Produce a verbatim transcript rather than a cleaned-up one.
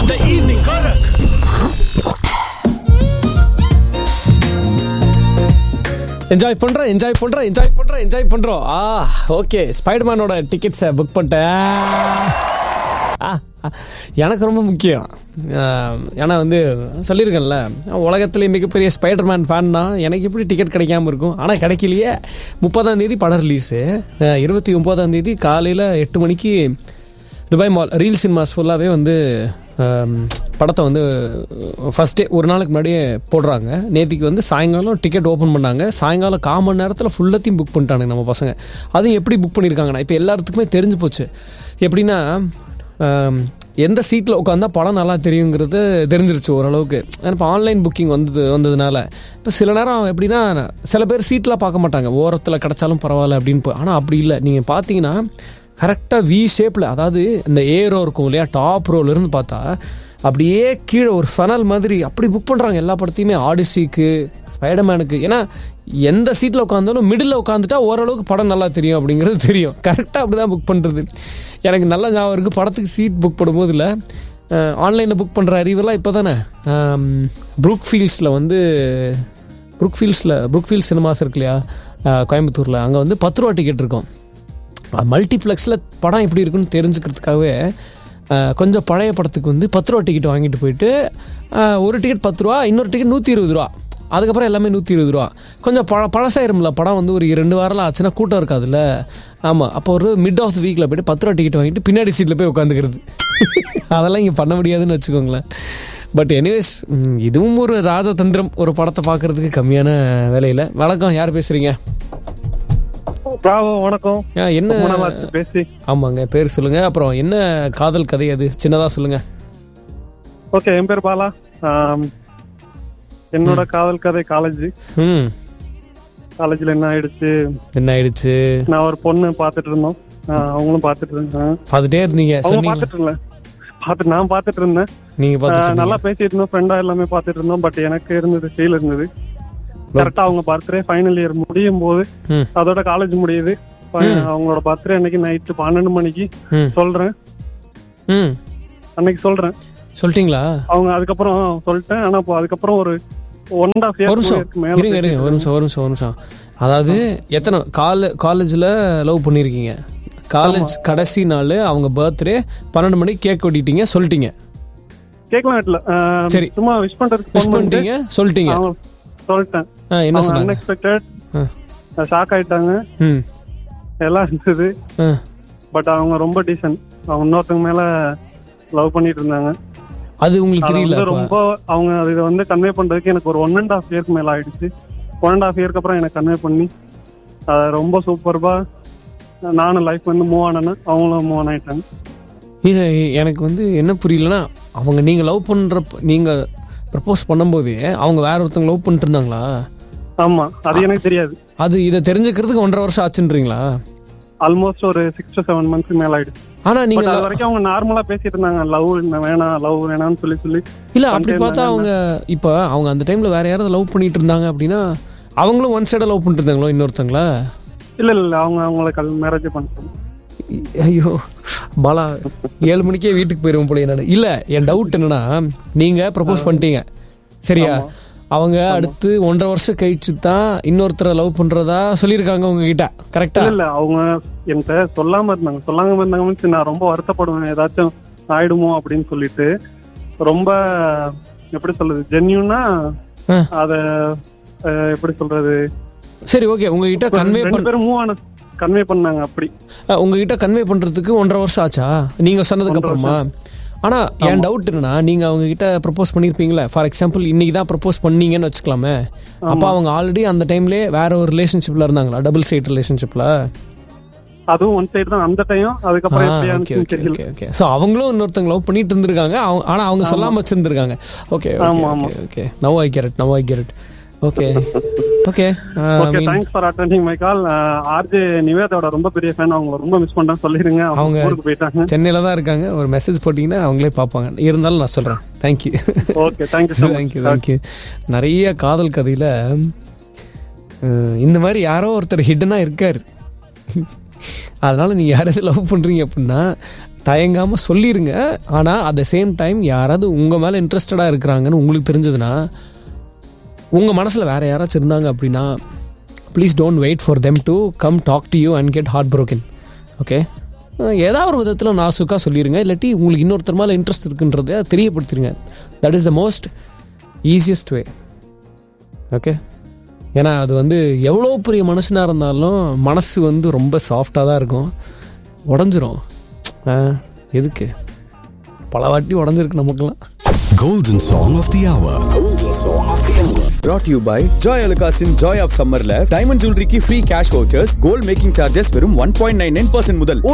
The evening Korak. Enjoy பண்ணுறேன் enjoy பண்ணுறேன் enjoy பண்ணுறேன் என்ஜாய் பண்ணுறோம். ஆ ஓகே, ஸ்பைடர்மேனோட டிக்கெட்ஸை புக் பண்ணிட்டேன். ஆ எனக்கு ரொம்ப முக்கியம். ஏன்னா வந்து சொல்லியிருக்கேன்ல, உலகத்துலேயே மிகப்பெரிய ஸ்பைடர்மேன் ஃபேன் தான். எனக்கு எப்படி டிக்கெட் கிடைக்காம இருக்கும்? ஆனால் கிடைக்கலையே. முப்பதாம் தேதி படம் ரிலீஸு, இருபத்தி ஒம்போதாம் தேதி காலையில் எட்டு மணிக்கு துபாய் மால் ரீல் சினிமாஸ் ஃபுல்லாகவே வந்து படத்தை வந்து ஃபஸ்ட் டே ஒரு நாளுக்கு முன்னாடியே போடுறாங்க. நேற்றுக்கு வந்து சாயங்காலம் டிக்கெட் ஓப்பன் பண்ணாங்க. சாயங்காலம் கால் மணி நேரத்தில் ஃபுல்லாத்தையும் புக் பண்ணிட்டானுங்க நம்ம பசங்க. அதுவும் எப்படி புக் பண்ணியிருக்காங்கண்ணா, இப்போ எல்லாத்துக்குமே தெரிஞ்சு போச்சு. எப்படின்னா, எந்த சீட்டில் உட்காந்தா படம் நல்லா தெரியுங்கிறது தெரிஞ்சிருச்சு ஓரளவுக்கு. இப்போ ஆன்லைன் புக்கிங் வந்தது வந்ததுனால இப்போ சில நேரம் எப்படின்னா, சில பேர் சீட்லாம் பார்க்க மாட்டாங்க, ஓரத்தில் கிடச்சாலும் பரவாயில்ல அப்படின்னு. ஆனால் அப்படி இல்லை, நீங்கள் பார்த்தீங்கன்னா கரெக்டாக வி ஷேப்பில், அதாவது இந்த ஏ ரோ இருக்கும் இல்லையா, டாப் ரோலேருந்து பார்த்தா அப்படியே கீழே ஒரு ஃபனல் மாதிரி அப்படி புக் பண்ணுறாங்க எல்லா படத்தையுமே. ஆடிசிக்கு, ஸ்பைடர்மேனுக்கு. ஏன்னா எந்த சீட்டில் உட்காந்தாலும் மிடில் உட்காந்துட்டா ஓரளவுக்கு படம் நல்லா தெரியும் அப்படிங்கிறது தெரியும். கரெக்டாக அப்படி தான் புக் பண்ணுறது. எனக்கு நல்ல ஞாபகம் இருக்குது, படத்துக்கு சீட் புக் பண்ணும்போது இல்லை, ஆன்லைனில் புக் பண்ணுற அறிவெல்லாம் இப்போ தானே. ப்ரூக் ஃபீல்ட்ஸில் வந்து ப்ரூக் ஃபீல்ட்ஸில் ப்ரூக் ஃபீல்ட்ஸ் சினிமாஸ் இருக்கு இல்லையா கோயம்புத்தூரில், அங்கே வந்து பத்து ரூபா டிக்கெட் இருக்கும். மல்டிப்ளெக்ஸில் படம் எப்படி இருக்குன்னு தெரிஞ்சுக்கிறதுக்காகவே கொஞ்சம் பழைய படத்துக்கு வந்து பத்து ரூபா டிக்கெட் வாங்கிட்டு போயிட்டு, ஒரு டிக்கெட் பத்து ரூபா, இன்னொரு டிக்கெட் நூற்றி இருபது ரூபா, அதுக்கப்புறம் எல்லாமே நூற்றி இருபது ரூபா. கொஞ்சம் பழ பழசாயிரும்ல படம் வந்து ஒரு ரெண்டு வாரம்லாம் ஆச்சுன்னா கூட்டம் இருக்காதுல்ல. ஆமாம், அப்போ ஒரு மிட் ஆஃப் த வீக்கில் போய்ட்டு பத்து ரூபா டிக்கெட் வாங்கிட்டு பின்னாடி சீட்டில் போய் உட்காந்துக்கிறது. அதெல்லாம் இங்கே பண்ண முடியாதுன்னு வச்சுக்கோங்களேன். பட் எனிவேஸ், இதுவும் ஒரு ராஜதந்திரம், ஒரு படத்தை பார்க்குறதுக்கு கம்மியான வேலையில். வணக்கம், யார் பேசுகிறீங்க? வணக்கம். என்ன பேசி ஆமாங்க, பேர் சொல்லுங்க. அப்புறம் என்ன காதல் கதை அது, சின்னதா சொல்லுங்க. ஓகே, என் பேர் பாலா. என்னோட காதல் கதை காலேஜ். ம் காலேஜ்ல என்ன ஆயிடுச்சு என்ன ஆயிடுச்சு நான் ஒரு பொண்ணு பாத்துட்டு இருந்தோம், அவங்களும் பாத்துட்டு இருந்தாங்க. பாத்துட்டே இருந்தீங்க? பாத்துட்டு இருந்தேன் பாத்து நான் பாத்துட்டு இருந்தேன். நீங்க நல்லா பேசிட்டு இருந்தோம், ஃப்ரெண்டா எல்லாமே பாத்துட்டு இருந்தோம். பட் எனக்கு இருந்தது ஃபீல் இருந்தது. கரெக்டா அவங்க பர்த்டே ஃபைனல் இயர் முடியும் போது, அதோட காலேஜ் முடியுது, அவங்களோட பர்த்டே அன்னைக்கு நைட்டு பன்னெண்டு மணிக்கு சொல்றேன். அன்னைக்கு சொல்றேன். சொல்லிட்டீங்களா? அவங்க அதுக்கப்புறம் சொல்லிட்டேன். ஆனா அதுக்கப்புறம் ஒரு ஒன் அண்ட் ஆஃப் இயர்ஸ் மேல. இருங்க இருங்க ஒரு நிமிஷம் ஒரு நிமிஷம் ஒரு நிமிஷம் அதாவது எத்தனை கால காலேஜ்ல லவ் பண்ணிருக்கீங்க? காலேஜ் கடைசி நாள் அவங்க பர்த்டே பன்னெண்டு மணிக்கு கேக் வெட்டிட்டீங்க, சொல்லிட்டீங்க? கேக்லாம் வெட்டல, சரி, சும்மா விஷ் பண்றதுக்கு விஷ் பண்ணிட்டீங்க, சொல்லிட்டீங்க? சொல்லிட்டேன். என்ன சொன்னாங்க? அன்எக்ஸ்பெக்டட் ஷாக் ஆயிட்டாங்க. எல்லாம் இருந்தது. பட் அவங்க ரொம்ப டீசன்ட். அவங்க இன்னொருத்தங்க மேல லவ் பண்ணிட்டு இருந்தாங்க. அது உங்களுக்கு தெரியல? ரொம்ப அவங்க இதை வந்து கன்வே பண்றதுக்கு எனக்கு ஒரு ஒன் அண்ட் ஹாஃப் இயர்க்கு மேல ஆயிடுச்சு. ஒன் அண்ட் ஹாஃப் இயர்க்கு அப்புறம் எனக்கு கன்வே பண்ணி அதை ரொம்ப சூப்பர்பா நானும் லைஃப் வந்து மூவ் ஆனேன்னா அவங்களும் மூவ் ஆன் ஆயிட்டாங்க. இது எனக்கு வந்து என்ன புரியலன்னா, அவங்க நீங்க லவ் பண்ற நீங்க ப்ரப்போஸ் பண்ணும்போது அவங்க வேற ஒருத்தங்க லவ் பண்ணிட்டு இருந்தாங்களா? ஆமா, அது எனக்கு தெரியாது. அது இதை தெரிஞ்சுக்கிறதுக்கு ஒன்றரை வருஷம் ஆச்சுன்றீங்களா? ஆல்மோஸ்ட் ஒரு சிக்ஸ் டு செவன் மந்த்ஸ் மேல ஆயிடுச்சு. ஆனா நீங்க அது வரைக்கும் அவங்க நார்மலா பேசிட்டு இருந்தாங்க, லவ் வேணாம் லவ் வேணாம்னு சொல்லி சொல்லி. இல்ல அப்படி பார்த்தா அவங்க இப்ப அவங்க அந்த டைம்ல வேற யாராவது லவ் பண்ணிட்டு இருந்தாங்க அப்படின்னா அவங்களும் ஒன் சைடா லவ் பண்ணிட்டு இருந்தாங்களோ இன்னொருத்தங்களா? இல்ல இல்ல அவங்க அவங்கள கல் மேரேஜ் பண்ணிட்டாங்க. ஐயோ பாலா, ஏழு மணிக்கே வீட்டுக்கு போயிருவோம் போல. என்னன்னு இல்ல, என் டவுட் என்னன்னா, நீங்க ப்ரப்போஸ் பண்ணிட்டீங்க சரியா, அவங்க அடுத்து ஒன்றரை வருஷம் கழிச்சு தான் இன்னொருத்தரை லவ் பண்றதா சொல்லியிருக்காங்க உங்ககிட்ட, கரெக்டா? இல்ல, அவங்க என்கிட்ட சொல்லாம இருந்தாங்க. சொல்லாம இருந்தாங்க நான் ரொம்ப வருத்தப்படுவேன், ஏதாச்சும் ஆயிடுமோ அப்படின்னு சொல்லிட்டு. ரொம்ப எப்படி சொல்றது, ஜென்யூனா அத எப்படி சொல்றது. சரி ஓகே, உங்ககிட்ட கன்வே பண்ண மூவ் ஆன கன்வே பண்ணாங்க. அப்படி உங்ககிட்ட கன்வே பண்றதுக்கு ஒன்றரை வருஷம் ஆச்சா நீங்க சொன்னதுக்கு அப்புறமா? ஆனா என் டவுட் என்னன்னா, நீங்க அவங்க கிட்ட ப்ரப்போஸ் பண்ணிருப்பீங்களா? ஃபார் எக்ஸாம்பிள் இன்னைக்கு தான் ப்ரப்போஸ் பண்ணீங்கன்னு வச்சுக்கலாமே, அப்ப அவங்க ஆல்ரெடி அந்த டைம்லயே வேற ஒரு ரிலேஷன்ஷிப்ல இருந்தாங்களா? டபுள் சைட் ரிலேஷன்ஷிப்ல? அதுவும் ஒன் சைடு தான் அந்த டைம். அதுக்கப்புறம் ஓகே ஓகே சோ அவங்களும் இன்னொருத்தங்க லவ் பண்ணிட்டு இருந்திருக்காங்க, ஆனா அவங்க சொல்லாம வச்சிருந்திருக்காங்க. Okay okay okay now I get it now I get it okay okay okay thanks for attending my call. RJ நிவேதாவோட ரொம்ப பெரிய ஃபேன், அவங்க ரொம்ப மிஸ் பண்றேன் சொல்லிருங்க. அவங்க ஊருக்கு போயிட்டாங்க, சென்னையில தான் இருக்காங்க. ஒரு மெசேஜ் போட்டீங்கன்னா அவங்களே பார்ப்பாங்க. இருந்தாலும் நான் சொல்றேன். Thank you. Okay thank you thank you thank you. நிறைய காதல் கதையில இந்த மாதிரி யாரோ ஒருத்தர் ஹிடனா இருக்காரு. அதனால நீங்க யாராவது லவ் பண்றீங்க அப்படின்னா தயங்காமல் சொல்லிடுங்க. ஆனால் அட் த சேம் டைம் யாராவது உங்கள் மேலே இன்ட்ரெஸ்டடாக இருக்கிறாங்கன்னு உங்களுக்கு தெரிஞ்சதுன்னா, உங்கள் மனசில் வேறு யாராச்சும் இருந்தாங்க அப்படின்னா, please don't wait for them to come talk to you and get heart broken. Okay, ஏதாவது ஒரு விதத்தில் நாசுக்காக சொல்லிடுங்க. இல்லாட்டி உங்களுக்கு இன்னொருத்தர் மேலே இன்ட்ரெஸ்ட் இருக்குன்றதை தெரியப்படுத்திடுங்க. That is the most easiest way. Okay, ஏன்னா அது வந்து எவ்வளோ பெரிய மனுஷனாக இருந்தாலும் மனசு வந்து ரொம்ப சாஃப்டாக தான் இருக்கும், உடஞ்சிரும். எதுக்கு பல வாட்டி உடஞ்சிருக்கு நமக்குலாம். Golden Song of the Hour. Golden Song of the Hour. Brought to you by Joy Alukasin Joy of Summerல diamond jewelry ki free cash vouchers, gold making charges வெறும் one point nine nine percent முதல்.